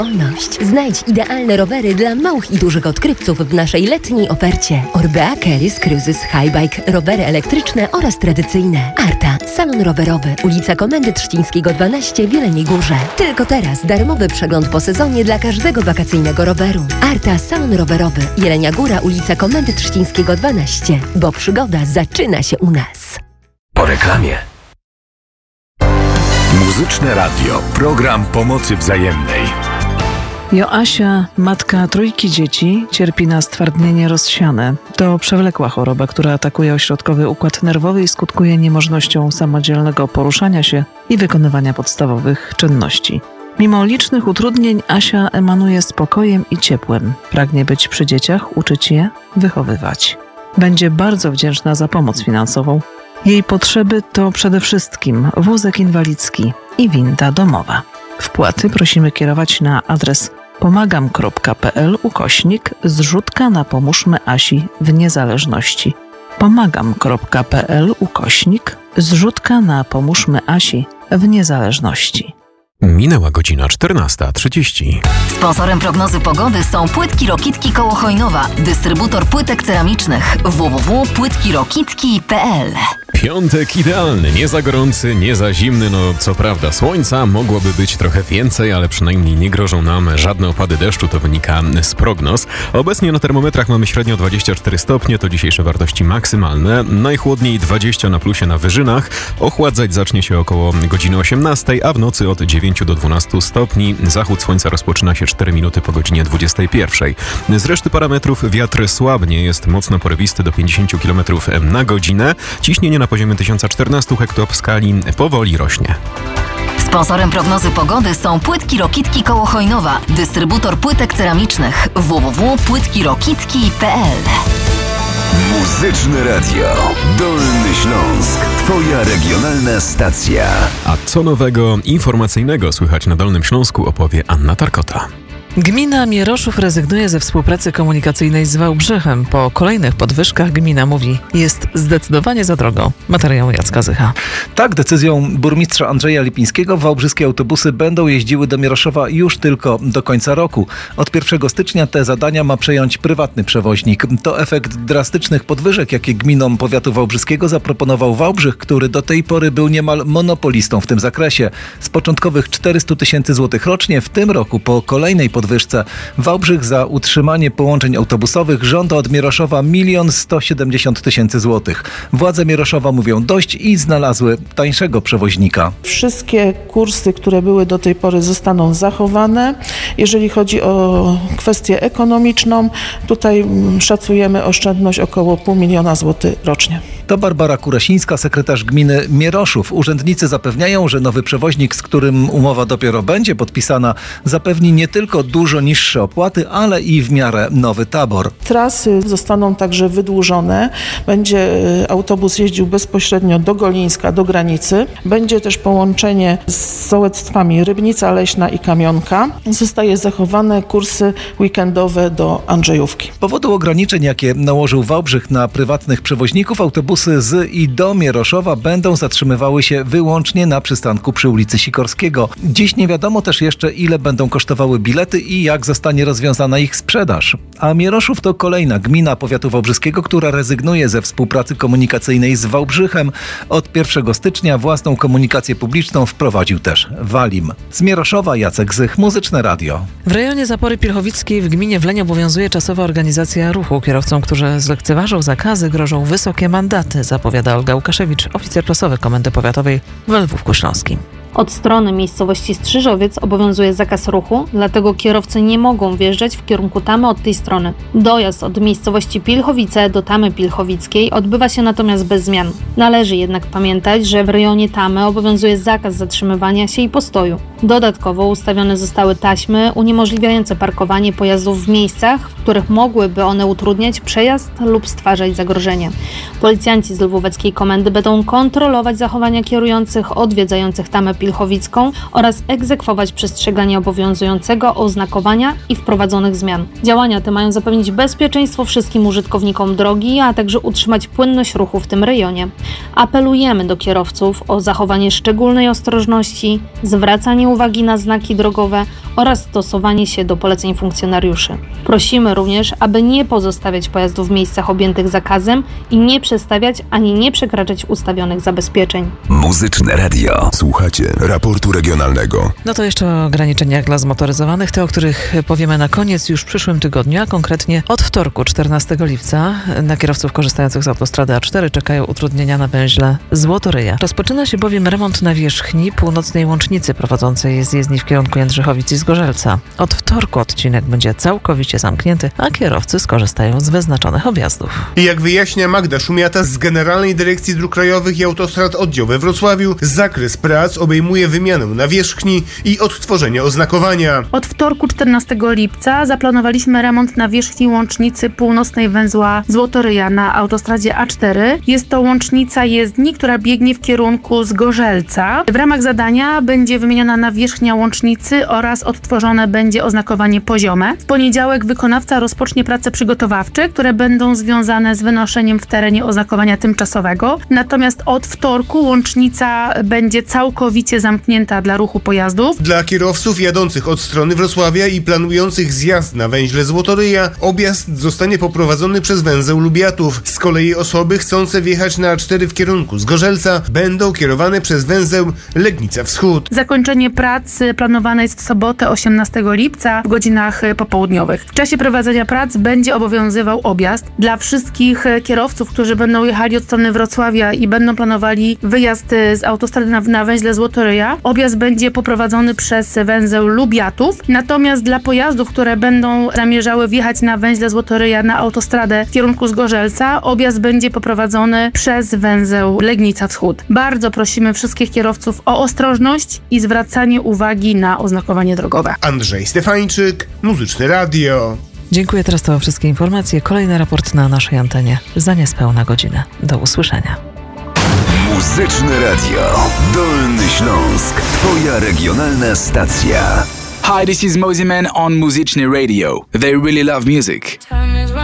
Znajdź idealne rowery dla małych i dużych odkrywców w naszej letniej ofercie. Orbea, Keris, Cruises, Highbike, rowery elektryczne oraz tradycyjne. Arta, salon rowerowy, ulica Komendy Trzcińskiego 12 w Jeleniej Górze. Tylko teraz darmowy przegląd po sezonie dla każdego wakacyjnego roweru. Arta, salon rowerowy, Jelenia Góra, ulica Komendy Trzcińskiego 12, bo przygoda zaczyna się u nas. Po reklamie. Muzyczne Radio. Program pomocy wzajemnej. Joasia, matka trójki dzieci, cierpi na stwardnienie rozsiane. To przewlekła choroba, która atakuje ośrodkowy układ nerwowy i skutkuje niemożnością samodzielnego poruszania się i wykonywania podstawowych czynności. Mimo licznych utrudnień Asia emanuje spokojem i ciepłem. Pragnie być przy dzieciach, uczyć je, wychowywać. Będzie bardzo wdzięczna za pomoc finansową. Jej potrzeby to przede wszystkim wózek inwalidzki i winda domowa. Wpłaty prosimy kierować na adres pomagam.pl/zrzutka na pomóżmy Asi w niezależności. pomagam.pl/zrzutka na pomóżmy Asi w niezależności. Minęła godzina 14:30. Sponsorem prognozy pogody są Płytki Rokitki koło Chojnowa, dystrybutor płytek ceramicznych www.płytkirokitki.pl. Piątek idealny, nie za gorący, nie za zimny, no co prawda słońca mogłoby być trochę więcej, ale przynajmniej nie grożą nam żadne opady deszczu, to wynika z prognoz. Obecnie na termometrach mamy średnio 24 stopnie, to dzisiejsze wartości maksymalne. Najchłodniej 20 na plusie na wyżynach, ochładzać zacznie się około godziny 18, a w nocy od 9 do 12 stopni. Zachód słońca rozpoczyna się 4 minuty po godzinie 21. Z reszty parametrów wiatr słabnie, jest mocno porywisty do 50 km na godzinę. Ciśnienie na poziomie 1014 hektopskali powoli rośnie. Sponsorem prognozy pogody są Płytki Rokitki koło Chojnowa, dystrybutor płytek ceramicznych www.płytkirokitki.pl. Muzyczne Radio. Dolny Śląsk. Twoja regionalna stacja. A co nowego informacyjnego słychać na Dolnym Śląsku, opowie Anna Tarkota. Gmina Mieroszów rezygnuje ze współpracy komunikacyjnej z Wałbrzychem. Po kolejnych podwyżkach gmina mówi, jest zdecydowanie za drogo. Materiał Jacka Zycha. Tak, decyzją burmistrza Andrzeja Lipińskiego wałbrzyskie autobusy będą jeździły do Mieroszowa już tylko do końca roku. Od 1 stycznia te zadania ma przejąć prywatny przewoźnik. To efekt drastycznych podwyżek, jakie gminom powiatu wałbrzyskiego zaproponował Wałbrzych, który do tej pory był niemal monopolistą w tym zakresie. Z początkowych 400 000 złotych rocznie w tym roku po kolejnej podwyżce Wałbrzych za utrzymanie połączeń autobusowych żąda od Mieroszowa 1 170 000 złotych. Władze Mieroszowa mówią dość i znalazły tańszego przewoźnika. Wszystkie kursy, które były do tej pory, zostaną zachowane. Jeżeli chodzi o kwestię ekonomiczną, tutaj szacujemy oszczędność około 500 000 złotych rocznie. To Barbara Kurasińska, sekretarz gminy Mieroszów. Urzędnicy zapewniają, że nowy przewoźnik, z którym umowa dopiero będzie podpisana, zapewni nie tylko dużo niższe opłaty, ale i w miarę nowy tabor. Trasy zostaną także wydłużone. Będzie autobus jeździł bezpośrednio do Golińska, do granicy. Będzie też połączenie z sołectwami Rybnica Leśna i Kamionka. Zostaje zachowane kursy weekendowe do Andrzejówki. Z powodu ograniczeń, jakie nałożył Wałbrzych na prywatnych przewoźników, autobusy z i do Mieroszowa będą zatrzymywały się wyłącznie na przystanku przy ulicy Sikorskiego. Dziś nie wiadomo też jeszcze, ile będą kosztowały bilety i jak zostanie rozwiązana ich sprzedaż. A Mieroszów to kolejna gmina powiatu wałbrzyskiego, która rezygnuje ze współpracy komunikacyjnej z Wałbrzychem. Od 1 stycznia własną komunikację publiczną wprowadził też Walim. Z Mieroszowa Jacek Zych, Muzyczne Radio. W rejonie Zapory Pilchowickiej w gminie Wleń obowiązuje czasowa organizacja ruchu. Kierowcom, którzy zlekceważą zakazy, grożą wysokie mandaty, zapowiada Olga Łukaszewicz, oficer prasowy Komendy Powiatowej w Lwówku Śląskim. Od strony miejscowości Strzyżowiec obowiązuje zakaz ruchu, dlatego kierowcy nie mogą wjeżdżać w kierunku Tamy od tej strony. Dojazd od miejscowości Pilchowice do Tamy Pilchowickiej odbywa się natomiast bez zmian. Należy jednak pamiętać, że w rejonie Tamy obowiązuje zakaz zatrzymywania się i postoju. Dodatkowo ustawione zostały taśmy uniemożliwiające parkowanie pojazdów w miejscach, w których mogłyby one utrudniać przejazd lub stwarzać zagrożenie. Policjanci z lwóweckiej komendy będą kontrolować zachowania kierujących odwiedzających Tamę Pilchowicką oraz egzekwować przestrzeganie obowiązującego oznakowania i wprowadzonych zmian. Działania te mają zapewnić bezpieczeństwo wszystkim użytkownikom drogi, a także utrzymać płynność ruchu w tym rejonie. Apelujemy do kierowców o zachowanie szczególnej ostrożności, zwracanie uwagi na znaki drogowe oraz stosowanie się do poleceń funkcjonariuszy. Prosimy również, aby nie pozostawiać pojazdów w miejscach objętych zakazem i nie przestawiać ani nie przekraczać ustawionych zabezpieczeń. Muzyczne radio. Słuchacie raportu regionalnego. No to jeszcze o ograniczeniach dla zmotoryzowanych, te o których powiemy na koniec już w przyszłym tygodniu, a konkretnie od wtorku 14 lipca na kierowców korzystających z autostrady A4 czekają utrudnienia na węźle Złotoryja. Rozpoczyna się bowiem remont nawierzchni północnej łącznicy prowadzącej z jezdni w kierunku Jędrzychowic i Zgorzelca. Od wtorku odcinek będzie całkowicie zamknięty, a kierowcy skorzystają z wyznaczonych objazdów. Jak wyjaśnia Magda Szumiata z Generalnej Dyrekcji Dróg Krajowych i Autostrad Oddział we Wrocławiu, zakres prac obejmuje wymianę nawierzchni i odtworzenie oznakowania. Od wtorku 14 lipca zaplanowaliśmy remont nawierzchni łącznicy północnej węzła Złotoryja na autostradzie A4. Jest to łącznica jezdni, która biegnie w kierunku Zgorzelca. W ramach zadania będzie wymieniona nawierzchnia łącznicy oraz odtworzone będzie oznakowanie poziome. W poniedziałek wykonawca rozpocznie prace przygotowawcze, które będą związane z wynoszeniem w terenie oznakowania tymczasowego. Natomiast od wtorku łącznica będzie całkowicie zamknięta dla ruchu pojazdów. Dla kierowców jadących od strony Wrocławia i planujących zjazd na węźle Złotoryja objazd zostanie poprowadzony przez węzeł Lubiatów. Z kolei osoby chcące wjechać na A4 w kierunku Zgorzelca będą kierowane przez węzeł Legnica Wschód. Zakończenie prac planowane jest w sobotę 18 lipca w godzinach popołudniowych. W czasie prowadzenia prac będzie obowiązywał objazd. Dla wszystkich kierowców, którzy będą jechali od strony Wrocławia i będą planowali wyjazd z autostrady na węźle Złotoryja, objazd będzie poprowadzony przez węzeł Lubiatów. Natomiast dla pojazdów, które będą zamierzały wjechać na węźle Złotoryja na autostradę w kierunku Zgorzelca, objazd będzie poprowadzony przez węzeł Legnica Wschód. Bardzo prosimy wszystkich kierowców o ostrożność i zwracanie uwagi na oznakowanie drogowe. Andrzej Stefańczyk, Muzyczne Radio. Dziękuję, teraz to wszystkie informacje. Kolejny raport na naszej antenie za niespełna godzinę. Do usłyszenia. Muzyczne radio. Dolny Śląsk. Twoja regionalna stacja. Hi, this is Mosiman on Muzyczne Radio. They really love music.